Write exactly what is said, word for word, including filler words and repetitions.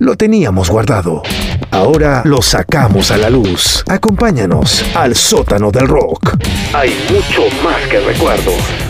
lo teníamos guardado. Ahora lo sacamos a la luz. Acompáñanos al sótano del rock. Hay mucho más que recuerdos.